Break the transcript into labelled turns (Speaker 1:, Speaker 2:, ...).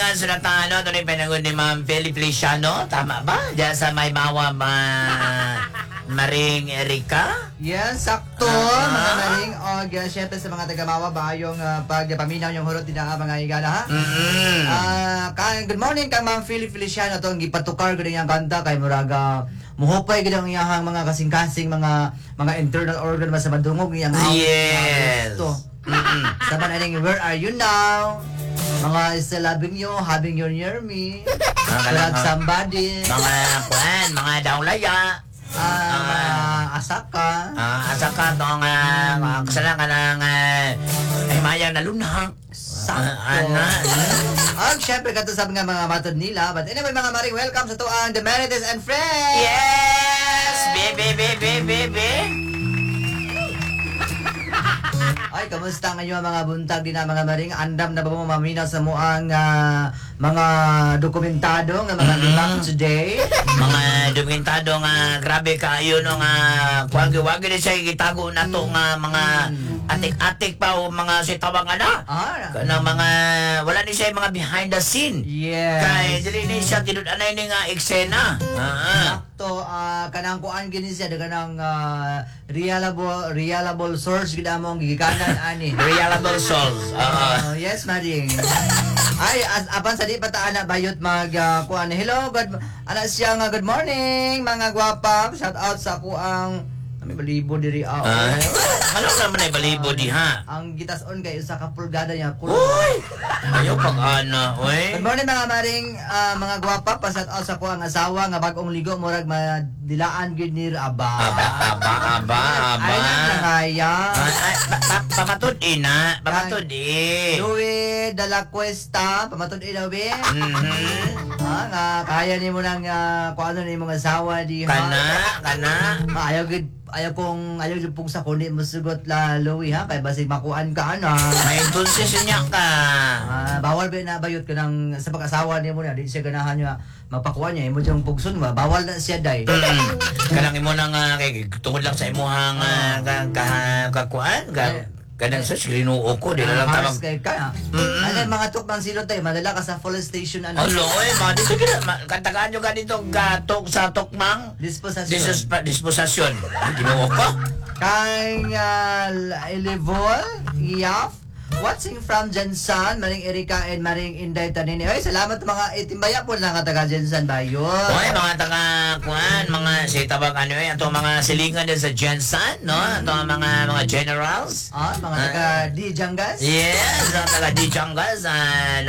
Speaker 1: nga sunatano, ito na pinagod ni Ma'am Feliciano. Tama ba? Diyan sa may mawa Maring Erika?
Speaker 2: Yes, sakto, mga maring. O, syempre sa mga taga-mawa ba yung pagpaminaw yung hurot din na mga igala, ha? Good morning kang Ma'am Feliciano. Itong gipatukar ko din yung kanta kay Muraga. Muhupay ko din yung mga kasing-kasing mga internal organ sa madungog niyang
Speaker 1: yes.
Speaker 2: Saban aning, where are you now? Mga still loving you, having you near me. Like somebody.
Speaker 1: Mga daulaya.
Speaker 2: Asaka.
Speaker 1: Asaka itong kasalanan ka ng mayang nalunhang.
Speaker 2: Sakto. Syempre kato sabi nga mga matod nila. But anyway mga maring, welcome sa tuang The Merites and Friends.
Speaker 1: Yes! Baby.
Speaker 2: Ay, kamusta ngayon mga buntag din na mga maring? Andam na ba mo maminaw sa muang mga dokumentado nga mga bilang today?
Speaker 1: Mga dokumentado nga grabe kayo no nga kuwagi din siya gitago na to nga mga atik-atik pa o mga sitawang kanang mga wala ni siya mga behind the scene.
Speaker 2: Yes.
Speaker 1: Kaya dili ni siya tinud-anay ni nga eksena.
Speaker 2: Sakto, kanang kuan gini siya kanang reliable source gid among gigikanan ani.
Speaker 1: Reliable souls.
Speaker 2: Yes, maring. Ay, apan sa di pataana bayot mag kuan. Hello, ana siya nga good morning mga gwapa. Shout out sa kuang may balibo diri
Speaker 1: ano naman ay balibo di ha?
Speaker 2: Ang gitas on kay usa ka pulgada niya.
Speaker 1: Uy! Ayaw pag-ana, uy.
Speaker 2: Good morning mga maring mga gwapa. Pa-shout out sa kuang asawa nga bagong ligo murag madilaan gid ni Aba. Ay nangaya.
Speaker 1: Pamatod ina, pamatod
Speaker 2: Louie de la Cuesta, pamatod ina be. Nga kaya nimo nang kuano ni mga asawa di ha.
Speaker 1: Kana.
Speaker 2: Ayaw yung pong sa kundi mo sugot la Louie ha, kaya basig makuan ka
Speaker 1: may dulces niya ka.
Speaker 2: Bawal ba na bayot ka ng sa pag-asawa niya mo na, di siya ganahan niya mapakuan niya, imo diyang pugson ba, bawal na siya day.
Speaker 1: Kanang imo nang tungod lang sa imuhang kakuan, kanang sa grinuo ko, di na lang tamang.
Speaker 2: Ano mga tukbang silot tayo, madala ka sa full station
Speaker 1: Aloy, dito kantagaan nyo ganito gatok sa tukmang. Disposasyon. Ginuo ko.
Speaker 2: Kang Elevol, Iyaf, watching from Jensan, Maring Erika and Maring Inday Tanini. Ay, salamat mga itimbaya po na taga Jensan ba yun?
Speaker 1: Oy, mga taga-kuan, mga sitabang ito mga silingan din sa Jensan, no? Ito mga generals.
Speaker 2: Mga taga Dijangas?
Speaker 1: Yes, mga taga Dijangas.